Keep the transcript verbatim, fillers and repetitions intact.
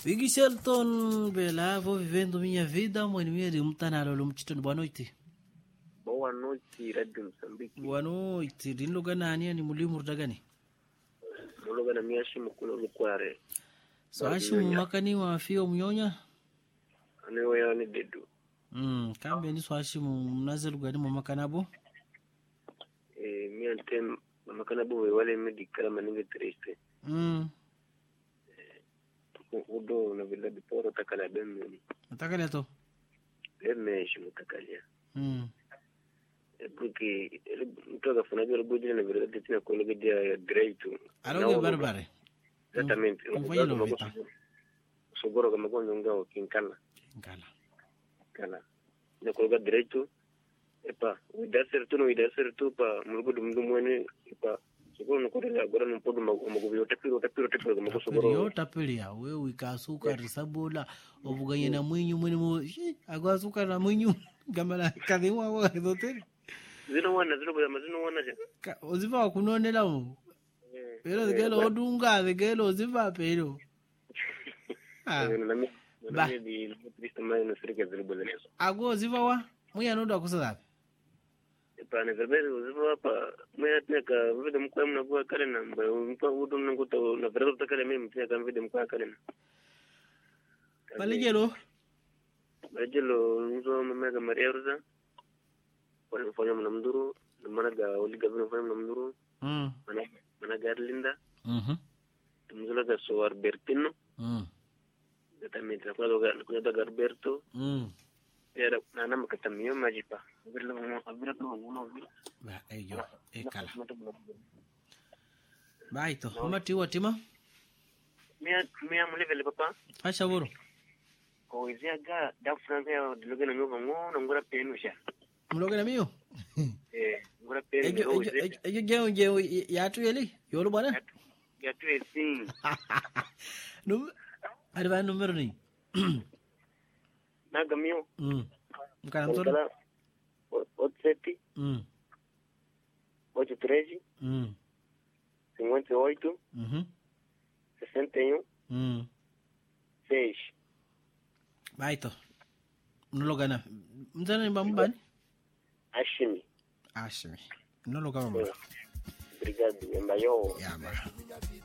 Figi Shelton Bela, vou vivendo minha vida, mãe minha de um tanaro, um titão. Boa noite. Boa noite, Rádio Moçambique. Boa noite. Din lugar nani ni mulimu dagani? Muluga na miashi mkulo lukware. So Hashim makani wa fio mnyonya? Anewe ya ni dedu. Mm, kambe ni so Hashim mnaze lugani mu makanabo? Eh, mi antem makanabo we wale medikala maninge triste. Mm. Udo na vila biporo takala bemme. Takala to? Bemme shi mutakalia. Mm. Porque mtoka funaje rubudi na vila tina kwa lugha ya greatu. Aloge barbare. Exatamente. Mfanyilo vita. Sogoro kama kwa ngao kinkala. Kinkala. Kala. Na kwa lugha greatu. Epa, uida sertu no uida sertu pa mulgudu mdumwene epa. Sogoro nukolela agora no podo magobi otapiro otapiro otapiro kama kwa sogoro. Yo tapilia wewe ikasuka risabula ovuganye na mwinyu mwene mo agwa suka na mwinyu gamala kadhiwa wa hotel. Zino wana zino bya mazino wana je. Oziva kunonela mo. Pero zigelo odunga zigelo ziva pero. Ah. Ba. Di triste mai no sirike zilo boleneso. Ago ziva wa muya no da kusa zapi. Pa ne verbero ziva pa muya teka vide mkwa mna kwa kale na mpa udu mnguta na verbero takale mimi teka vide mkwa kale na. Balejelo. Balejelo nzo mega Maria Rosa. Por fanya mnamduru managa oliga vino fanya mnamduru. Mm. Managa managa Linda. Mhm. Tumzula ga so Albertino. Mm. También te acuerdo que de Alberto. Mm. Era nana makatamio majipa. Verlo no, verlo uno. Ba eyo ekala. Baito, mati watima? Mia mia mulevele papa. Fasha boro. Ko izia ga da franga ya diloga na ngova ngono ngora penusha. Mloga na mio? Eh, ngora penu. Eyo eyo eyo eyo ya tu yeli? Yolo bwana? Ya tu esi. No Arriva il numero ni. Naga mio. Mm. Mkanamtoro? otto sette. Mm. otto treze. Mm. cinquanta e oito. Mhm. sessenta e um. Mm. seis. Baito. Nologana. Mzana ni bambani? Ashimi. Ashimi. Nologana. Obrigado, Yambayo. Yamba.